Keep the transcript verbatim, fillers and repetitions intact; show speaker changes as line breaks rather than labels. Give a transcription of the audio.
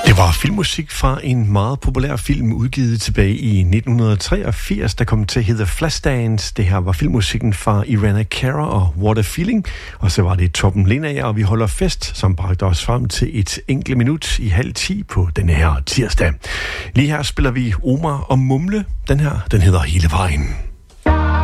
Det var filmmusik fra en meget populær film udgivet tilbage i nitten treogfirs, der kom til at hedde Flashdance. Det her var filmmusikken fra Irina Cara og What a Feeling. Og så var det Torben Lenager, og vi holder fest, som bragte os frem til et enkelt minut i halv ti på denne her tirsdag. Lige her spiller vi Omar og Mumle. Den her, den hedder Hele Vejen.